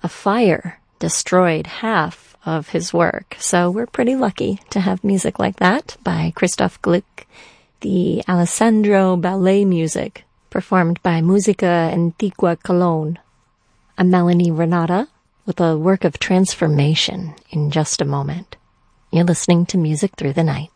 a fire destroyed half of his work. So we're pretty lucky to have music like that by Christoph Gluck, the Alessandro Ballet music performed by Musica Antiqua Cologne. I'm Melanie Renata with a work of transformation in just a moment. You're listening to Music Through the Night.